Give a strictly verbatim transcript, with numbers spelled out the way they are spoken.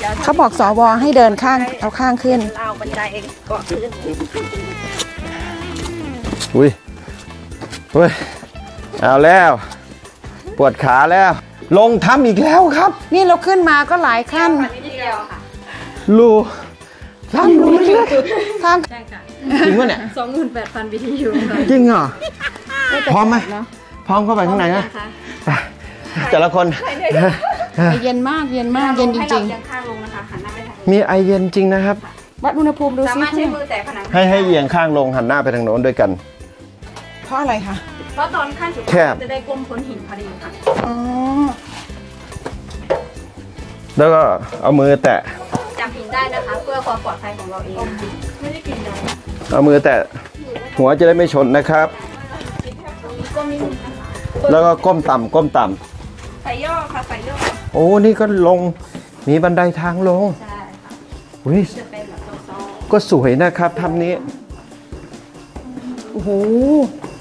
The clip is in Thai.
เขาบอกสวให้เดินข้างเอาข้างขึ้นเราบันไดเองเกาะขึ้นอุ้ยเฮ้ยเอาแล้วปวดขาแล้วลงถ้ำอีกแล้วครับนี่เราขึ้นมาก็หลายขั้นรูถ้ำรูเล็กถ้ำจริงวะเนี่ยสองหมื่นแปดพันบีทียูจริงเหรอพร้อมไหมพร้อมเข้าไปข้างในนะแต่ละคนเย็นมากเย็นมากเย็นจริงๆมีไอเย็นจริงนะครับวัดอุณหภูมิดูซิให้ให้เอียงข้างลงหันหน้าไปทางโน้นด้วยกันเพราะอะไรคะเพราะตอนขั้นสุดจะได้ก้มพ้นหินพอดีค่ะอ๋อแล้วก็เอามือแตะจับหินได้นะคะเพื่อความปลอดภัยของเราเองไม่ได้กินนะเอามือแตะหัวจะได้ไม่ชนนะครับแล้วก็ก้มต่ำก้มต่ำใส่ย่อค่ะใส่ย่อโอ้นี่ก็ลงมีบันไดทางลงใช่ค่ะอุ้ยจะเป็นแบบโซ่ก็สวยนะครับทำนี้โอ้โห